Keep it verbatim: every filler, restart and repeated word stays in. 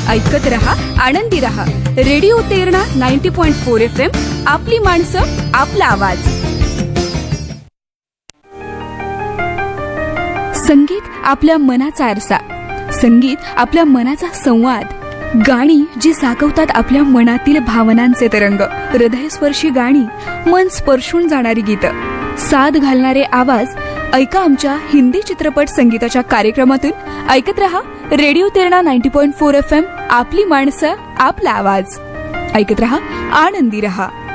ऐकत रहा, आनंदी रहा. Radio Terna ninety point four F M. आपली माणसं, आपला आवाज. संगीत आपल्या मनाचा आरसा, संगीत आपल्या मनाचा संवाद. गाणी जी साकवतात आपल्या मनातील भावनांचे तरंग. हृदयस्पर्शी गाणी, मन स्पर्शून जाणारी गीतं, साद घालणारे आवाज. ऐका आमच्या हिंदी चित्रपट संगीताच्या कार्यक्रमातून. ऐकत रहा radio Terna ninety point four F M. आपली माणसं, आपला आवाज. ऐकत रहा, आनंदी रहा.